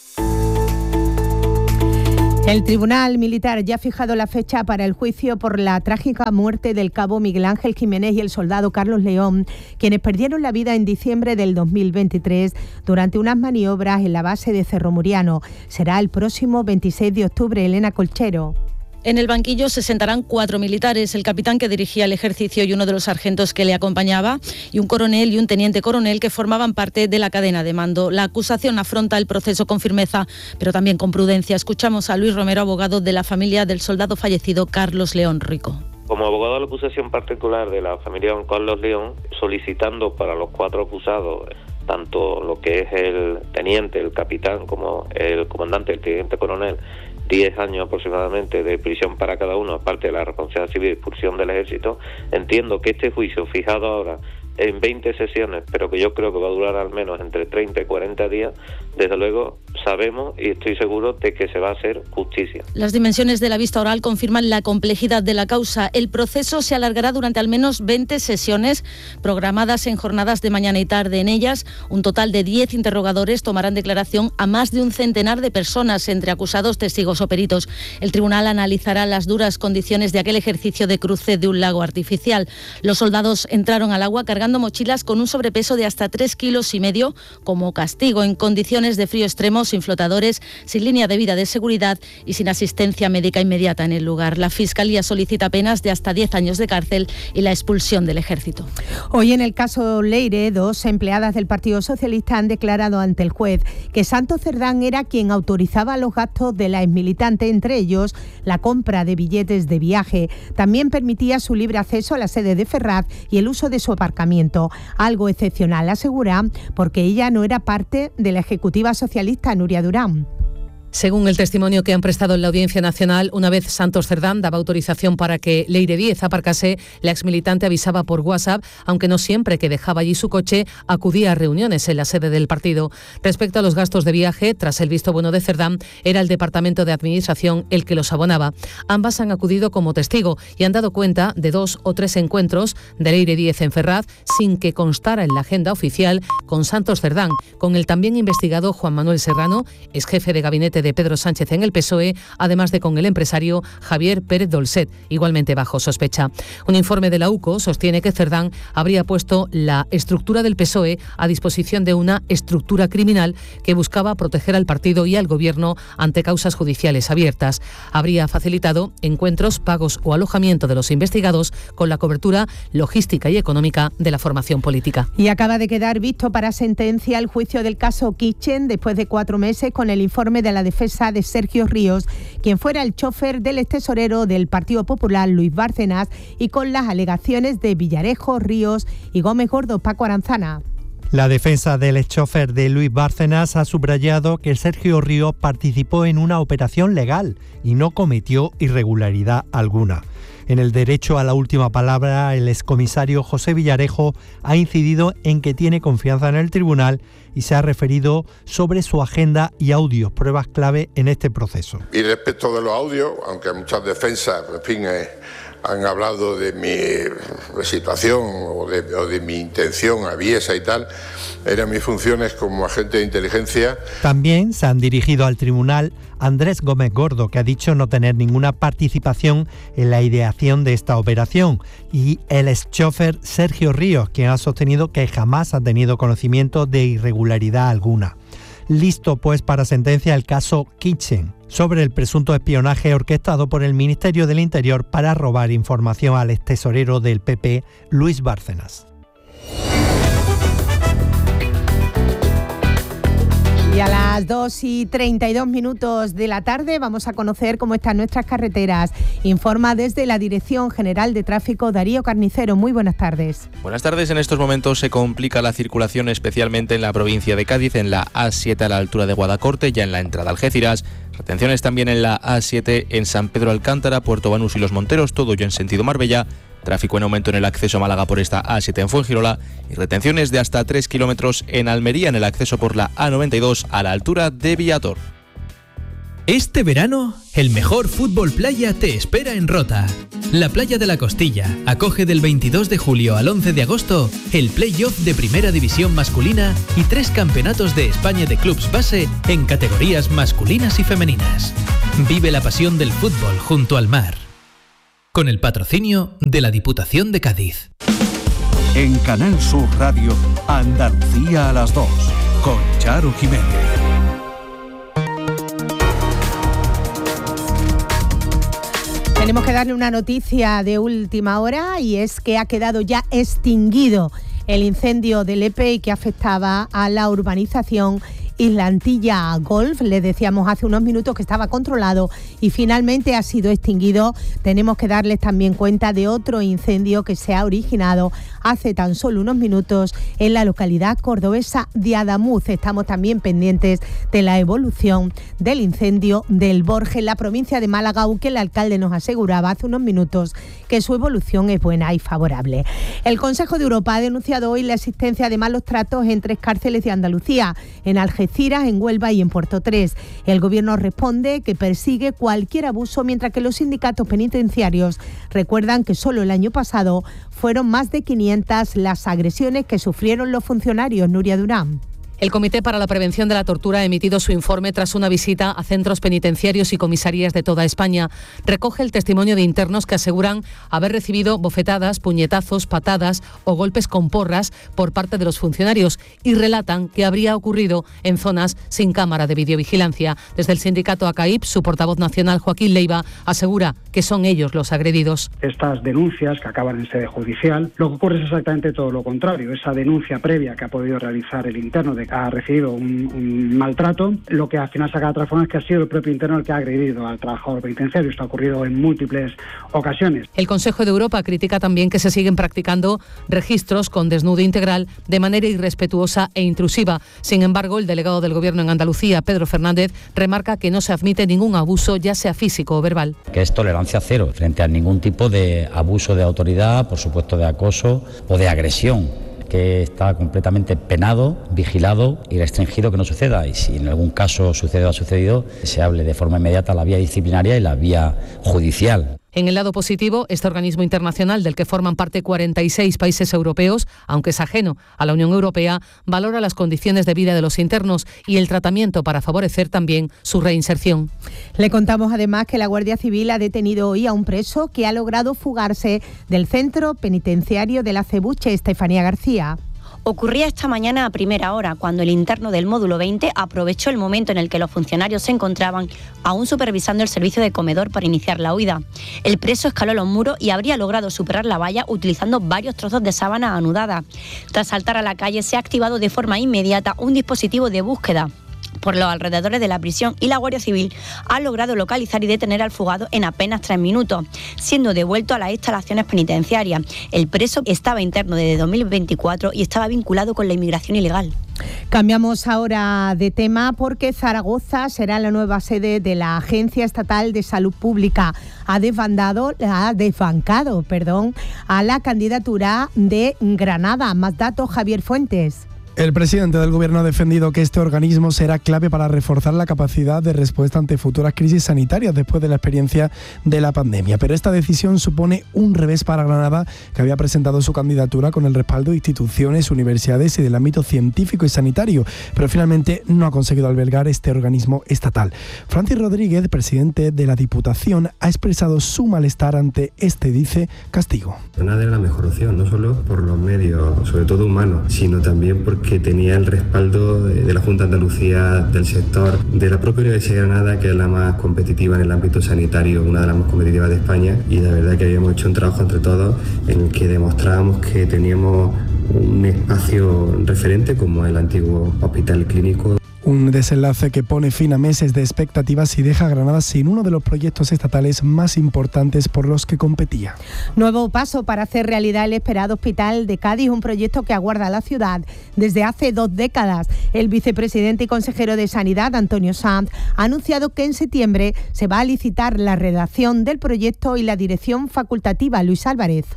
El Tribunal Militar ya ha fijado la fecha para el juicio por la trágica muerte del cabo Miguel Ángel Jiménez y el soldado Carlos León, quienes perdieron la vida en diciembre del 2023 durante unas maniobras en la base de Cerro Muriano. Será el próximo 26 de octubre. Elena Colchero. En el banquillo se sentarán 4 militares, el capitán que dirigía el ejercicio y uno de los sargentos que le acompañaba, y un coronel y un teniente coronel que formaban parte de la cadena de mando. La acusación afronta el proceso con firmeza, pero también con prudencia. Escuchamos a Luis Romero, abogado de la familia del soldado fallecido Carlos León Rico. Como abogado de la acusación particular de la familia de Carlos León, solicitando para los 4 acusados, tanto lo que es el teniente, el capitán, como el comandante, el teniente coronel, 10 años aproximadamente de prisión para cada uno, aparte de la responsabilidad civil y expulsión del ejército. Entiendo que este juicio fijado ahora en 20 sesiones, pero que yo creo que va a durar al menos entre 30 y 40 días, desde luego sabemos y estoy seguro de que se va a hacer justicia. Las dimensiones de la vista oral confirman la complejidad de la causa. El proceso se alargará durante al menos 20 sesiones programadas en jornadas de mañana y tarde. En ellas, un total de 10 interrogadores tomarán declaración a más de un centenar de personas, entre acusados, testigos o peritos. El tribunal analizará las duras condiciones de aquel ejercicio de cruce de un lago artificial. Los soldados entraron al agua cargando mochilas con un sobrepeso de hasta 3,5 kilos como castigo, en condiciones de frío extremo, sin flotadores, sin línea de vida de seguridad y sin asistencia médica inmediata en el lugar. La Fiscalía solicita penas de hasta 10 años de cárcel y la expulsión del ejército. Hoy, en el caso Leire, 2 empleadas del Partido Socialista han declarado ante el juez que Santos Cerdán era quien autorizaba los gastos de la exmilitante, entre ellos la compra de billetes de viaje. También permitía su libre acceso a la sede de Ferraz y el uso de su aparcamiento. Algo excepcional, asegura, porque ella no era parte de la ejecutiva socialista Nuria Durán. Según el testimonio que han prestado en la Audiencia Nacional, una vez Santos Cerdán daba autorización para que Leire Díez aparcase, la exmilitante avisaba por WhatsApp, aunque no siempre que dejaba allí su coche, acudía a reuniones en la sede del partido. Respecto a los gastos de viaje, tras el visto bueno de Cerdán, era el Departamento de Administración el que los abonaba. Ambas han acudido como testigo y han dado cuenta de 2 o 3 encuentros de Leire Díez en Ferraz, sin que constara en la agenda oficial, con Santos Cerdán, con el también investigado Juan Manuel Serrano, ex jefe de gabinete de Pedro Sánchez en el PSOE, además de con el empresario Javier Pérez Dolcet, igualmente bajo sospecha. Un informe de la UCO sostiene que Cerdán habría puesto la estructura del PSOE a disposición de una estructura criminal que buscaba proteger al partido y al gobierno ante causas judiciales abiertas. Habría facilitado encuentros, pagos o alojamiento de los investigados con la cobertura logística y económica de la formación política. Y acaba de quedar visto para sentencia el juicio del caso Kitchen después de 4 meses, con el informe de la defensa de Sergio Ríos, quien fuera el chofer del extesorero del Partido Popular Luis Bárcenas, y con las alegaciones de Villarejo, Ríos y Gómez Gordo. Paco Aranzana. La defensa del exchofer de Luis Bárcenas ha subrayado que Sergio Ríos participó en una operación legal y no cometió irregularidad alguna. En el derecho a la última palabra, el excomisario José Villarejo ha incidido en que tiene confianza en el tribunal y se ha referido sobre su agenda y audios, pruebas clave en este proceso. Y respecto de los audios, aunque muchas defensas, en fin, han hablado de mi situación o de mi intención aviesa y tal, eran mis funciones como agente de inteligencia. También se han dirigido al tribunal Andrés Gómez Gordo, que ha dicho no tener ninguna participación en la ideación de esta operación, y el exchofer Sergio Ríos, quien ha sostenido que jamás ha tenido conocimiento de irregularidad alguna. Listo pues para sentencia el caso Kitchen, sobre el presunto espionaje orquestado por el Ministerio del Interior para robar información al extesorero del PP, Luis Bárcenas. Y a las 2:32 de la tarde vamos a conocer cómo están nuestras carreteras. Informa desde la Dirección General de Tráfico Darío Carnicero. Muy buenas tardes. Buenas tardes. En estos momentos se complica la circulación, especialmente en la provincia de Cádiz, en la A7 a la altura de Guadacorte, ya en la entrada a Algeciras. Retenciones también en la A7 en San Pedro Alcántara, Puerto Banús y Los Monteros, todo ello en sentido Marbella. Tráfico en aumento en el acceso a Málaga por esta A7 en Fuengirola y retenciones de hasta 3 kilómetros en Almería en el acceso por la A92 a la altura de Villator. Este verano, el mejor fútbol playa te espera en Rota. La playa de la Costilla acoge del 22 de julio al 11 de agosto el play-off de Primera División masculina y 3 campeonatos de España de clubs base en categorías masculinas y femeninas. Vive la pasión del fútbol junto al mar. Con el patrocinio de la Diputación de Cádiz. En Canal Sur Radio, Andalucía a las 2, con Charo Jiménez. Tenemos que darle una noticia de última hora y es que ha quedado ya extinguido el incendio del EPE que afectaba a la urbanización Isla Antilla Golf. Les decíamos hace unos minutos que estaba controlado y finalmente ha sido extinguido. Tenemos que darles también cuenta de otro incendio que se ha originado hace tan solo unos minutos en la localidad cordobesa de Adamuz. Estamos también pendientes de la evolución del incendio del Borges en la provincia de Málaga, aunque el alcalde nos aseguraba hace unos minutos que su evolución es buena y favorable. El Consejo de Europa ha denunciado hoy la existencia de malos tratos en 3 cárceles de Andalucía, en Algeciras, en Huelva y en Puerto 3. El gobierno responde que persigue cualquier abuso, mientras que los sindicatos penitenciarios recuerdan que solo el año pasado fueron más de 500 las agresiones que sufrieron los funcionarios. Nuria Durán. El Comité para la Prevención de la Tortura ha emitido su informe tras una visita a centros penitenciarios y comisarías de toda España. Recoge el testimonio de internos que aseguran haber recibido bofetadas, puñetazos, patadas o golpes con porras por parte de los funcionarios y relatan que habría ocurrido en zonas sin cámara de videovigilancia. Desde el sindicato ACAIP, su portavoz nacional, Joaquín Leiva, asegura que son ellos los agredidos. Estas denuncias que acaban en sede judicial, lo que ocurre es exactamente todo lo contrario. Esa denuncia previa que ha podido realizar el interno de que ha recibido un maltrato, lo que al final se acaba transformando es que ha sido el propio interno el que ha agredido al trabajador penitenciario. Esto ha ocurrido en múltiples ocasiones. El Consejo de Europa critica también que se siguen practicando registros con desnudo integral de manera irrespetuosa e intrusiva. Sin embargo, el delegado del Gobierno en Andalucía, Pedro Fernández, remarca que no se admite ningún abuso, ya sea físico o verbal. Que es tolerancia cero frente a ningún tipo de abuso de autoridad, por supuesto de acoso o de agresión, que está completamente penado, vigilado y restringido que no suceda. Y si en algún caso sucede o ha sucedido, se hable de forma inmediata la vía disciplinaria y la vía judicial. En el lado positivo, este organismo internacional del que forman parte 46 países europeos, aunque es ajeno a la Unión Europea, valora las condiciones de vida de los internos y el tratamiento para favorecer también su reinserción. Le contamos además que la Guardia Civil ha detenido hoy a un preso que ha logrado fugarse del centro penitenciario de La Cebuche, Estefanía García. Ocurría esta mañana a primera hora, cuando el interno del módulo 20 aprovechó el momento en el que los funcionarios se encontraban aún supervisando el servicio de comedor para iniciar la huida. El preso escaló los muros y habría logrado superar la valla utilizando varios trozos de sábana anudada. Tras saltar a la calle, se ha activado de forma inmediata un dispositivo de búsqueda por los alrededores de la prisión y la Guardia Civil ha logrado localizar y detener al fugado en apenas 3 minutos, siendo devuelto a las instalaciones penitenciarias. El preso estaba interno desde 2024 y estaba vinculado con la inmigración ilegal. Cambiamos ahora de tema porque Zaragoza será la nueva sede de la Agencia Estatal de Salud Pública. Ha desbancado a la candidatura de Granada. Más datos, Javier Fuentes. El presidente del Gobierno ha defendido que este organismo será clave para reforzar la capacidad de respuesta ante futuras crisis sanitarias después de la experiencia de la pandemia. Pero esta decisión supone un revés para Granada, que había presentado su candidatura con el respaldo de instituciones, universidades y del ámbito científico y sanitario, pero finalmente no ha conseguido albergar este organismo estatal. Francis Rodríguez, presidente de la Diputación, ha expresado su malestar ante este, dice, castigo. Granada era la mejor opción, no solo por los medios, sobre todo humanos, sino también porque tenía el respaldo de la Junta de Andalucía, del sector, de la propia Universidad de Granada, que es la más competitiva en el ámbito sanitario, una de las más competitivas de España, y la verdad que habíamos hecho un trabajo entre todos en el que demostrábamos que teníamos un espacio referente como el antiguo hospital clínico. Un desenlace que pone fin a meses de expectativas y deja a Granada sin uno de los proyectos estatales más importantes por los que competía. Nuevo paso para hacer realidad el esperado Hospital de Cádiz, un proyecto que aguarda a la ciudad desde hace 2 décadas. El vicepresidente y consejero de Sanidad, Antonio Sanz, ha anunciado que en septiembre se va a licitar la redacción del proyecto y la dirección facultativa. Luis Álvarez.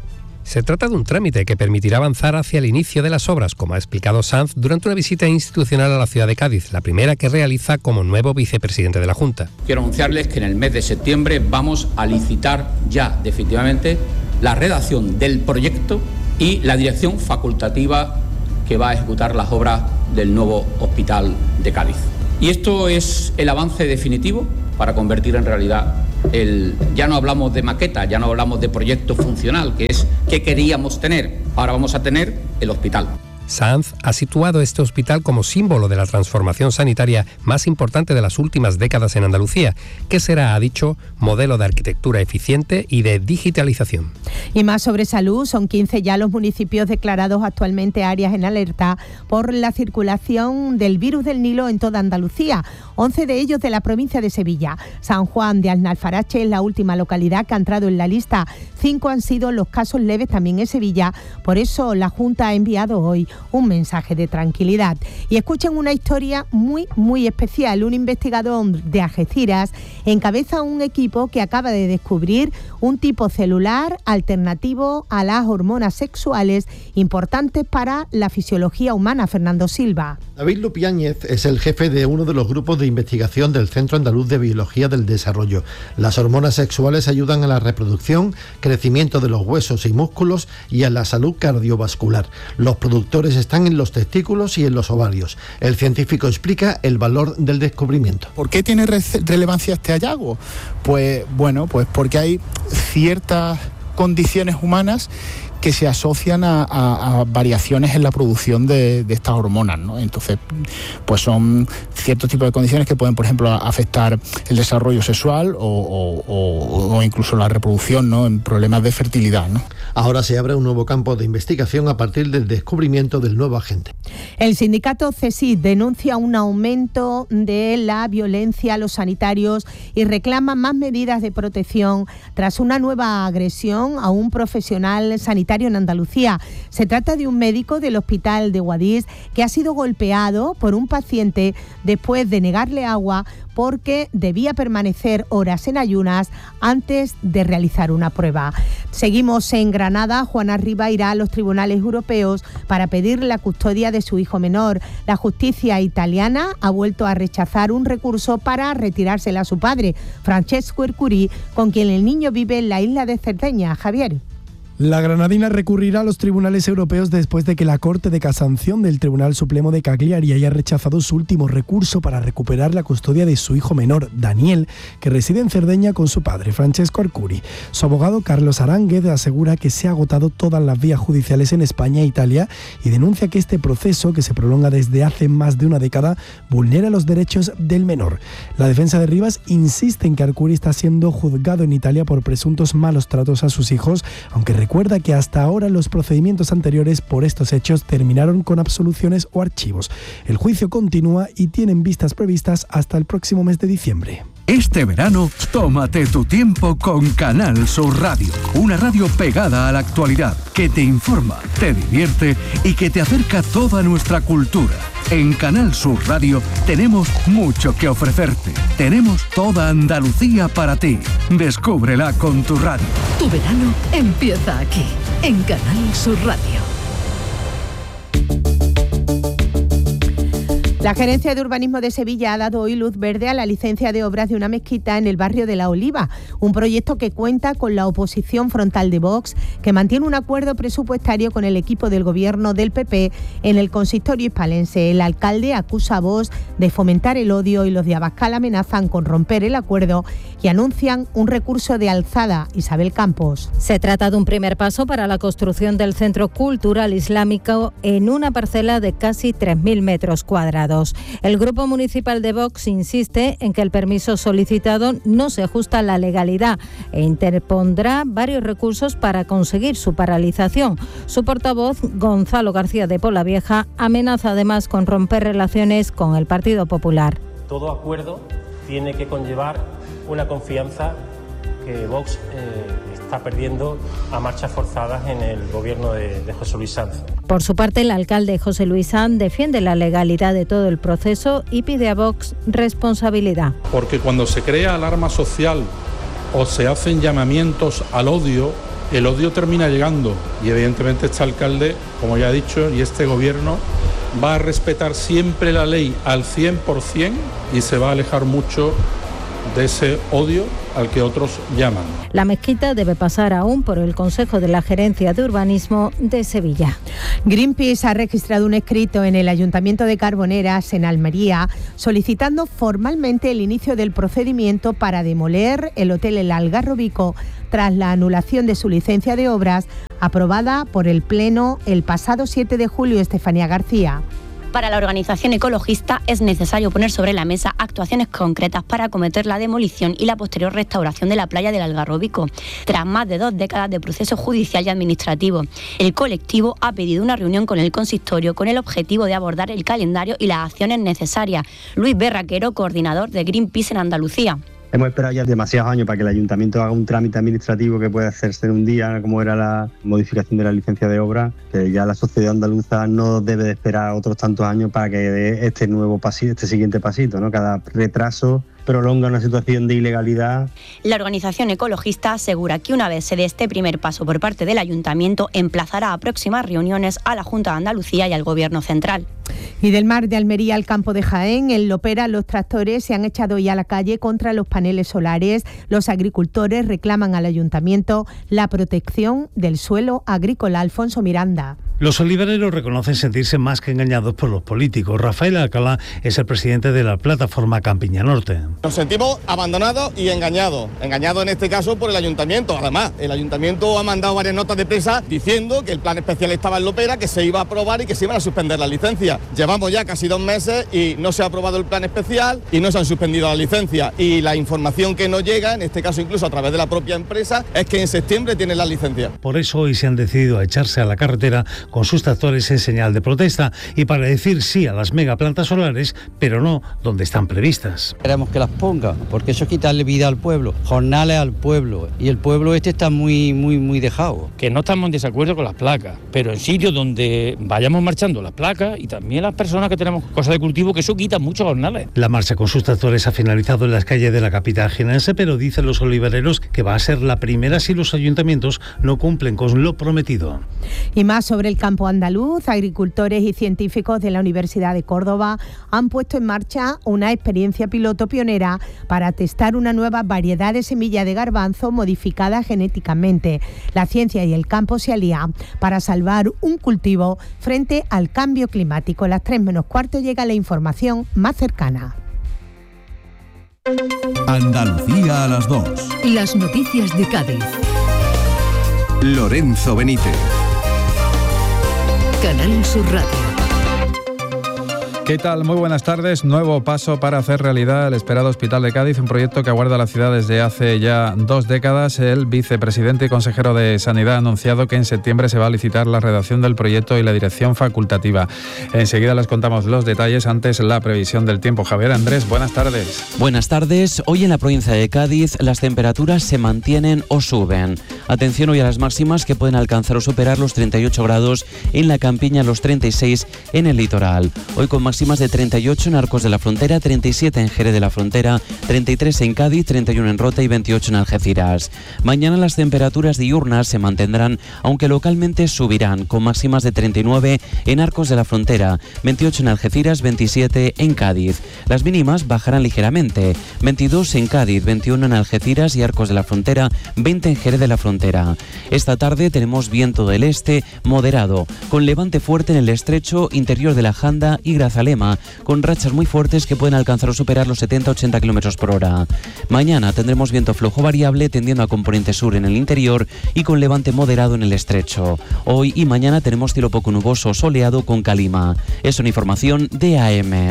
Se trata de un trámite que permitirá avanzar hacia el inicio de las obras, como ha explicado Sanz durante una visita institucional a la ciudad de Cádiz, la primera que realiza como nuevo vicepresidente de la Junta. Quiero anunciarles que en el mes de septiembre vamos a licitar ya definitivamente la redacción del proyecto y la dirección facultativa que va a ejecutar las obras del nuevo hospital de Cádiz. Y esto es el avance definitivo para convertir en realidad ya no hablamos de maqueta, ya no hablamos de proyecto funcional, que es qué queríamos tener. Ahora vamos a tener el hospital. Sanz ha situado este hospital como símbolo de la transformación sanitaria más importante de las últimas décadas en Andalucía, que será, ha dicho, modelo de arquitectura eficiente y de digitalización. Y más sobre salud, son 15 ya los municipios declarados actualmente áreas en alerta por la circulación del virus del Nilo en toda Andalucía, 11 de ellos de la provincia de Sevilla. San Juan de Alnalfarache es la última localidad que ha entrado en la lista. 5 han sido los casos leves también en Sevilla, por eso la Junta ha enviado hoy un mensaje de tranquilidad. Y escuchen una historia muy especial. Un investigador de Algeciras encabeza un equipo que acaba de descubrir un tipo celular alternativo a las hormonas sexuales importantes para la fisiología humana. Fernando Silva. David Lupiáñez es el jefe de uno de los grupos de investigación del Centro Andaluz de Biología del Desarrollo. Las hormonas sexuales ayudan a la reproducción, crecimiento de los huesos y músculos y a la salud cardiovascular. Los productores están en los testículos y en los ovarios. El científico explica el valor del descubrimiento. ¿Por qué tiene relevancia este hallazgo? Pues porque hay ciertas condiciones humanas que se asocian a variaciones en la producción de estas hormonas, ¿no? Entonces, pues son ciertos tipos de condiciones que pueden, por ejemplo, afectar el desarrollo sexual o incluso la reproducción, ¿no? En problemas de fertilidad, ¿no? Ahora se abre un nuevo campo de investigación a partir del descubrimiento del nuevo agente. El sindicato CESID denuncia un aumento de la violencia a los sanitarios y reclama más medidas de protección tras una nueva agresión a un profesional sanitario en Andalucía. Se trata de un médico del hospital de Guadix que ha sido golpeado por un paciente después de negarle agua porque debía permanecer horas en ayunas antes de realizar una prueba. Seguimos en Granada. Juana Riba irá a los tribunales europeos para pedir la custodia de su hijo menor. La justicia italiana ha vuelto a rechazar un recurso para retirársela a su padre, Francesco Ercuri, con quien el niño vive en la isla de Cerdeña. Javier. La granadina recurrirá a los tribunales europeos después de que la Corte de Casación del Tribunal Supremo de Cagliari haya rechazado su último recurso para recuperar la custodia de su hijo menor, Daniel, que reside en Cerdeña con su padre, Francesco Arcuri. Su abogado, Carlos Aránguez, asegura que se han agotado todas las vías judiciales en España e Italia y denuncia que este proceso, que se prolonga desde hace más de una década, vulnera los derechos del menor. La defensa de Rivas insiste en que Arcuri está siendo juzgado en Italia por presuntos malos tratos a sus hijos, aunque recuerda que hasta ahora los procedimientos anteriores por estos hechos terminaron con absoluciones o archivos. El juicio continúa y tienen vistas previstas hasta el próximo mes de diciembre. Este verano, tómate tu tiempo con Canal Sur Radio, una radio pegada a la actualidad, que te informa, te divierte y que te acerca toda nuestra cultura. En Canal Sur Radio tenemos mucho que ofrecerte. Tenemos toda Andalucía para ti. Descúbrela con tu radio. Tu verano empieza aquí, en Canal Sur Radio. La Gerencia de Urbanismo de Sevilla ha dado hoy luz verde a la licencia de obras de una mezquita en el barrio de La Oliva, un proyecto que cuenta con la oposición frontal de Vox, que mantiene un acuerdo presupuestario con el equipo del gobierno del PP en el consistorio hispalense. El alcalde acusa a Vox de fomentar el odio y los de Abascal amenazan con romper el acuerdo y anuncian un recurso de alzada. Isabel Campos. Se trata de un primer paso para la construcción del Centro Cultural Islámico en una parcela de casi 3.000 metros cuadrados. El Grupo Municipal de Vox insiste en que el permiso solicitado no se ajusta a la legalidad e interpondrá varios recursos para conseguir su paralización. Su portavoz, Gonzalo García de Polavieja, amenaza además con romper relaciones con el Partido Popular. Todo acuerdo tiene que conllevar una confianza que Vox está perdiendo a marchas forzadas en el gobierno de José Luis Sanz. Por su parte, el alcalde José Luis Sanz defiende la legalidad de todo el proceso y pide a Vox responsabilidad. Porque cuando se crea alarma social o se hacen llamamientos al odio, el odio termina llegando y evidentemente este alcalde, como ya he dicho, y este gobierno va a respetar siempre la ley al 100% y se va a alejar mucho de ese odio al que otros llaman. La mezquita debe pasar aún por el Consejo de la Gerencia de Urbanismo de Sevilla. Greenpeace ha registrado un escrito en el Ayuntamiento de Carboneras, en Almería, solicitando formalmente el inicio del procedimiento para demoler el Hotel El Algarrobico tras la anulación de su licencia de obras aprobada por el Pleno el pasado 7 de julio. Estefanía García. Para la organización ecologista es necesario poner sobre la mesa actuaciones concretas para acometer la demolición y la posterior restauración de la playa del Algarrobico, tras más de 2 décadas de proceso judicial y administrativo. El colectivo ha pedido una reunión con el consistorio con el objetivo de abordar el calendario y las acciones necesarias. Luis Berraquero, coordinador de Greenpeace en Andalucía. Hemos esperado ya demasiados años para que el ayuntamiento haga un trámite administrativo que puede hacerse en un día, como era la modificación de la licencia de obra, que ya la sociedad andaluza no debe de esperar otros tantos años para que dé este nuevo pasito, este siguiente pasito, ¿no? Cada retraso prolonga una situación de ilegalidad. La organización ecologista asegura que una vez se dé este primer paso por parte del ayuntamiento, emplazará a próximas reuniones a la Junta de Andalucía y al Gobierno central. Y del mar de Almería al campo de Jaén, en Lopera, los tractores se han echado hoy a la calle contra los paneles solares. Los agricultores reclaman al ayuntamiento la protección del suelo agrícola. Alfonso Miranda. Los olivareros reconocen sentirse más que engañados por los políticos. Rafael Alcalá es el presidente de la plataforma Campiña Norte. Nos sentimos abandonados y engañados en este caso por el ayuntamiento. Además, el ayuntamiento ha mandado varias notas de prensa diciendo que el plan especial estaba en Lopera, que se iba a aprobar y que se iban a suspender las licencias. Llevamos ya casi 2 meses y no se ha aprobado el plan especial y no se han suspendido las licencias. Y la información que nos llega, en este caso incluso a través de la propia empresa, es que en septiembre tienen las licencias. Por eso hoy se han decidido a echarse a la carretera con sus tractores en señal de protesta y para decir sí a las megaplantas solares, pero no donde están previstas. Queremos que las pongan, porque eso es quitarle vida al pueblo, jornales al pueblo, y el pueblo está muy dejado. Que no estamos en desacuerdo con las placas, pero en sitios donde vayamos marchando las placas y también las personas que tenemos cosas de cultivo, que eso quita muchos jornales. La marcha con sus tractores ha finalizado en las calles de la capital jienense, pero dicen los olivareros que va a ser la primera si los ayuntamientos no cumplen con lo prometido. Y más sobre el campo andaluz, agricultores y científicos de la Universidad de Córdoba han puesto en marcha una experiencia piloto pionera para testar una nueva variedad de semilla de garbanzo modificada genéticamente. La ciencia y el campo se alían para salvar un cultivo frente al cambio climático. A las 3:45 llega la información más cercana. Andalucía a las 2. Las noticias de Cádiz. Lorenzo Benítez. Canal Sur Radio. ¿Qué tal? Muy buenas tardes. Nuevo paso para hacer realidad el esperado Hospital de Cádiz, un proyecto que aguarda la ciudad desde hace ya 2 décadas. El vicepresidente y consejero de Sanidad ha anunciado que en septiembre se va a licitar la redacción del proyecto y la dirección facultativa. Enseguida les contamos los detalles, antes la previsión del tiempo. Javier Andrés, buenas tardes. Buenas tardes. Hoy en la provincia de Cádiz las temperaturas se mantienen o suben. Atención hoy a las máximas que pueden alcanzar o superar los 38 grados en la Campiña, los 36 en el litoral. Hoy con máximas de 38 en Arcos de la Frontera, 37 en Jerez de la Frontera, 33 en Cádiz, 31 en Rota y 28 en Algeciras. Mañana las temperaturas diurnas se mantendrán, aunque localmente subirán, con máximas de 39 en Arcos de la Frontera, 28 en Algeciras, 27 en Cádiz. Las mínimas bajarán ligeramente, 22 en Cádiz, 21 en Algeciras y Arcos de la Frontera, 20 en Jerez de la Frontera. Esta tarde tenemos viento del este moderado, con levante fuerte en el estrecho interior de la Janda y Grazalema, con rachas muy fuertes que pueden alcanzar o superar los 70-80 km por hora. Mañana tendremos viento flojo variable tendiendo a componente sur en el interior y con levante moderado en el estrecho. Hoy y mañana tenemos cielo poco nuboso soleado con calima. Es una información de AEMET.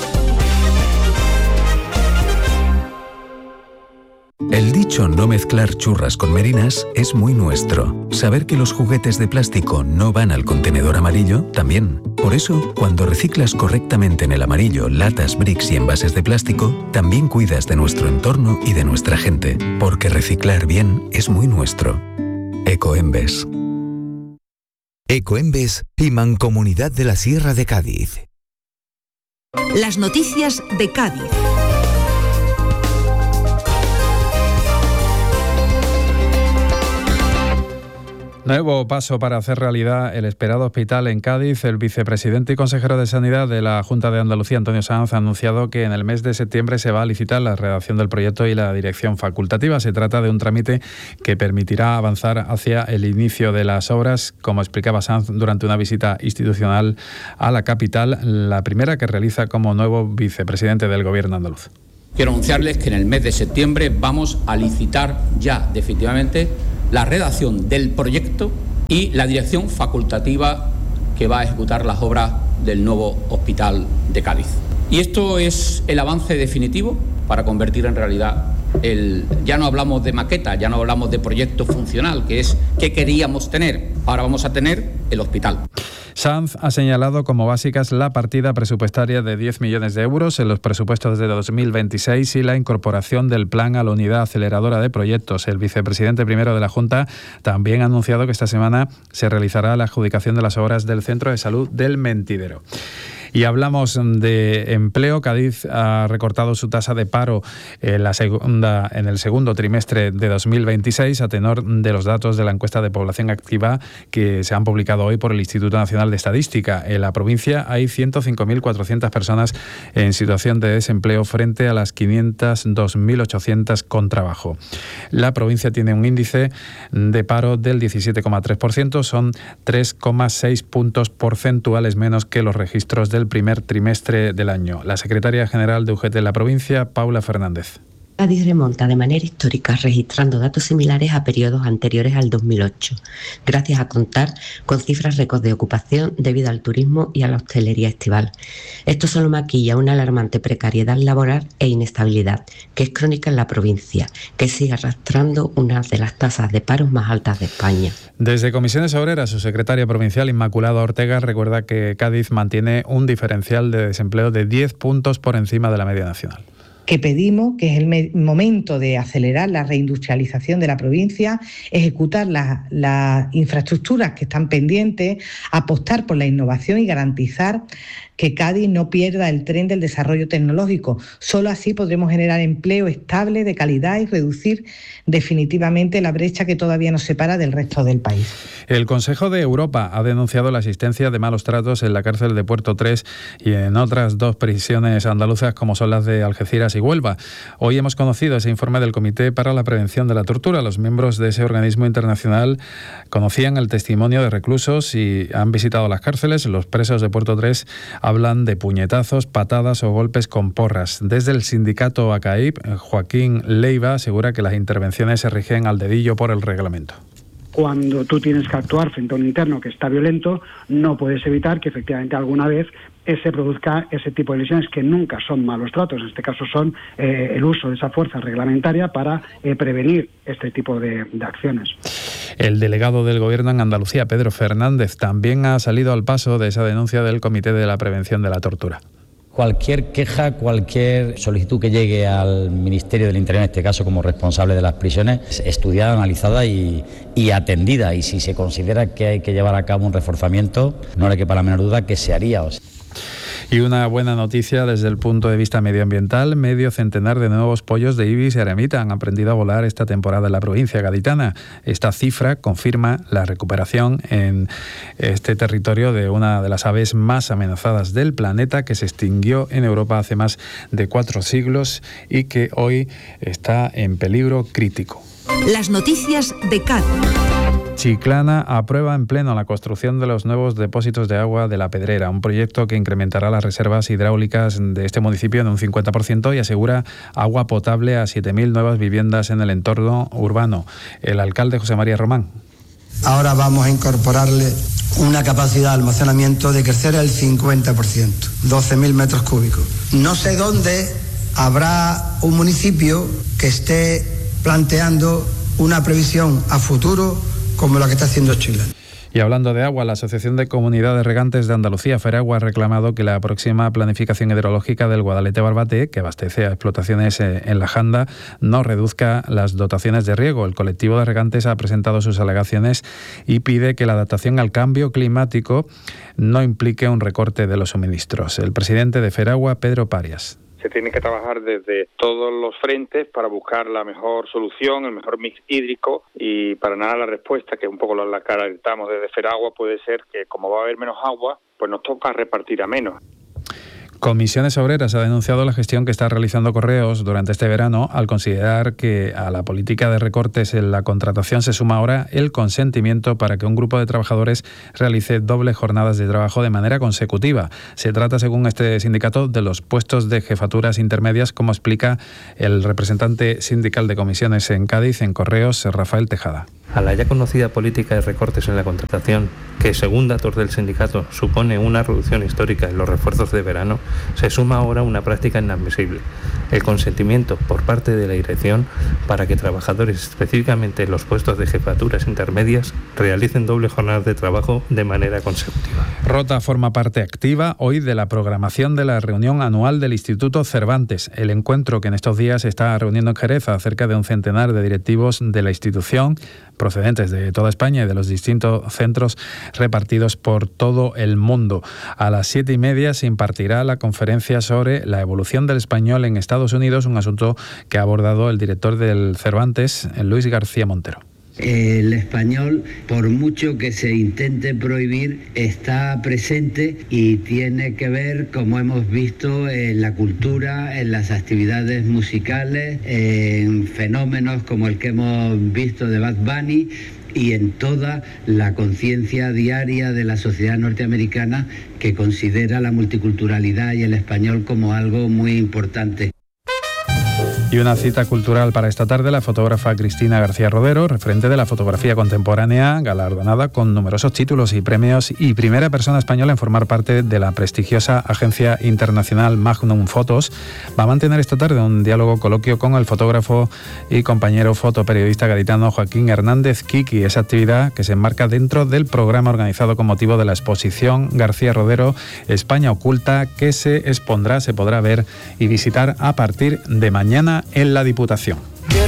El dicho no mezclar churras con merinas es muy nuestro. Saber que los juguetes de plástico no van al contenedor amarillo, también. Por eso, cuando reciclas correctamente en el amarillo latas, bricks y envases de plástico, también cuidas de nuestro entorno y de nuestra gente. Porque reciclar bien es muy nuestro. Ecoembes. Ecoembes y Mancomunidad de la Sierra de Cádiz. Las noticias de Cádiz. Nuevo paso para hacer realidad el esperado hospital en Cádiz. El vicepresidente y consejero de Sanidad de la Junta de Andalucía, Antonio Sanz, ha anunciado que en el mes de septiembre se va a licitar la redacción del proyecto y la dirección facultativa. Se trata de un trámite que permitirá avanzar hacia el inicio de las obras, como explicaba Sanz durante una visita institucional a la capital, la primera que realiza como nuevo vicepresidente del Gobierno andaluz. Quiero anunciarles que en el mes de septiembre vamos a licitar ya definitivamente la redacción del proyecto y la dirección facultativa que va a ejecutar las obras del nuevo hospital de Cádiz. Y esto es el avance definitivo para convertir en realidad ya no hablamos de maqueta, ya no hablamos de proyecto funcional, que es qué queríamos tener. Ahora vamos a tener el hospital. Sanz ha señalado como básicas la partida presupuestaria de 10 millones de euros en los presupuestos de 2026 y la incorporación del plan a la unidad aceleradora de proyectos. El vicepresidente primero de la Junta también ha anunciado que esta semana se realizará la adjudicación de las obras del Centro de Salud del Mentidero. Y hablamos de empleo. Cádiz ha recortado su tasa de paro en el segundo trimestre de 2026 a tenor de los datos de la encuesta de población activa que se han publicado hoy por el Instituto Nacional de Estadística. En la provincia hay 105.400 personas en situación de desempleo frente a las 502.800 con trabajo. La provincia tiene un índice de paro del 17,3%, son 3,6 puntos porcentuales menos que los registros del primer trimestre del año. La secretaria general de UGT en la provincia, Paula Fernández. Cádiz remonta de manera histórica registrando datos similares a periodos anteriores al 2008, gracias a contar con cifras récord de ocupación debido al turismo y a la hostelería estival. Esto solo maquilla una alarmante precariedad laboral e inestabilidad, que es crónica en la provincia, que sigue arrastrando una de las tasas de paro más altas de España. Desde Comisiones Obreras, su secretaria provincial, Inmaculada Ortega, recuerda que Cádiz mantiene un diferencial de desempleo de 10 puntos por encima de la media nacional. Que pedimos que es el momento de acelerar la reindustrialización de la provincia, ejecutar las infraestructuras que están pendientes, apostar por la innovación y garantizar que Cádiz no pierda el tren del desarrollo tecnológico. Solo así podremos generar empleo estable, de calidad y reducir definitivamente la brecha que todavía nos separa del resto del país. El Consejo de Europa ha denunciado la existencia de malos tratos en la cárcel de Puerto 3 y en otras dos prisiones andaluzas como son las de Algeciras y Huelva. Hoy hemos conocido ese informe del Comité para la Prevención de la Tortura. Los miembros de ese organismo internacional conocían el testimonio de reclusos y han visitado las cárceles. Los presos de Puerto 3 hablan de puñetazos, patadas o golpes con porras. Desde el sindicato ACAIP, Joaquín Leiva asegura que las intervenciones se rigen al dedillo por el reglamento. Cuando tú tienes que actuar frente a un interno que está violento, no puedes evitar que efectivamente alguna vez se produzca ese tipo de lesiones que nunca son malos tratos. En este caso son el uso de esa fuerza reglamentaria para prevenir este tipo de acciones. El delegado del Gobierno en Andalucía, Pedro Fernández, también ha salido al paso de esa denuncia del Comité de la Prevención de la Tortura. Cualquier queja, cualquier solicitud que llegue al Ministerio del Interior, en este caso como responsable de las prisiones, estudiada, analizada y atendida. Y si se considera que hay que llevar a cabo un reforzamiento, no le quepa la menor duda que se haría. Y una buena noticia desde el punto de vista medioambiental: medio centenar de nuevos pollos de ibis y eremita han aprendido a volar esta temporada en la provincia gaditana. Esta cifra confirma la recuperación en este territorio de una de las aves más amenazadas del planeta, que se extinguió en Europa hace más de 4 siglos y que hoy está en peligro crítico. Las noticias de Cádiz. Chiclana aprueba en pleno la construcción de los nuevos depósitos de agua de La Pedrera, un proyecto que incrementará las reservas hidráulicas de este municipio en un 50% y asegura agua potable a 7.000 nuevas viviendas en el entorno urbano. El alcalde José María Román. Ahora vamos a incorporarle una capacidad de almacenamiento de crecer el 50%, 12.000 metros cúbicos. No sé dónde habrá un municipio que esté planteando una previsión a futuro como la que está haciendo Chile. Y hablando de agua, la Asociación de Comunidades Regantes de Andalucía, Feragua, ha reclamado que la próxima planificación hidrológica del Guadalete-Barbate, que abastece a explotaciones en la Janda, no reduzca las dotaciones de riego. El colectivo de regantes ha presentado sus alegaciones y pide que la adaptación al cambio climático no implique un recorte de los suministros. El presidente de Feragua, Pedro Parias. Se tiene que trabajar desde todos los frentes para buscar la mejor solución, el mejor mix hídrico, y para nada la respuesta, que un poco la caracterizamos desde Feragua, puede ser que como va a haber menos agua, pues nos toca repartir a menos. Comisiones Obreras ha denunciado la gestión que está realizando Correos durante este verano al considerar que a la política de recortes en la contratación se suma ahora el consentimiento para que un grupo de trabajadores realice dobles jornadas de trabajo de manera consecutiva. Se trata, según este sindicato, de los puestos de jefaturas intermedias, como explica el representante sindical de comisiones en Cádiz, en Correos, Rafael Tejada. A la ya conocida política de recortes en la contratación, que según datos del sindicato supone una reducción histórica en los refuerzos de verano, se suma ahora una práctica inadmisible: el consentimiento por parte de la dirección para que trabajadores, específicamente en los puestos de jefaturas intermedias, realicen doble jornada de trabajo de manera consecutiva. Rota forma parte activa hoy de la programación de la reunión anual del Instituto Cervantes, el encuentro que en estos días se está reuniendo en Jerez a cerca de un centenar de directivos de la institución, procedentes de toda España y de los distintos centros repartidos por todo el mundo. A las 7:30 se impartirá la conferencia sobre la evolución del español en Estados Unidos, un asunto que ha abordado el director del Cervantes, Luis García Montero. El español, por mucho que se intente prohibir, está presente y tiene que ver, como hemos visto, en la cultura, en las actividades musicales, en fenómenos como el que hemos visto de Bad Bunny y en toda la conciencia diaria de la sociedad norteamericana, que considera la multiculturalidad y el español como algo muy importante. Y una cita cultural para esta tarde: la fotógrafa Cristina García Rodero, referente de la fotografía contemporánea, galardonada con numerosos títulos y premios y primera persona española en formar parte de la prestigiosa agencia internacional Magnum Photos, va a mantener esta tarde un diálogo coloquio con el fotógrafo y compañero fotoperiodista gaditano Joaquín Hernández Kiki. Esa actividad que se enmarca dentro del programa organizado con motivo de la exposición García Rodero España Oculta, que se expondrá, se podrá ver y visitar a partir de mañana en la Diputación.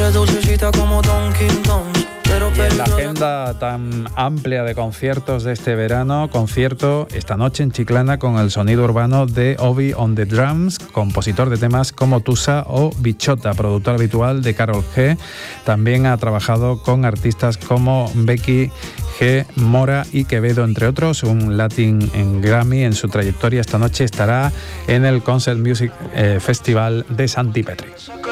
Y en la agenda tan amplia de conciertos de este verano, concierto esta noche en Chiclana con el sonido urbano de Obi on the Drums, compositor de temas como Tusa o Bichota, productor habitual de Karol G. También ha trabajado con artistas como Becky G, Mora y Quevedo, entre otros. Un Latin en Grammy en su trayectoria. Esta noche estará en el Concert Music Festival de Santipetri.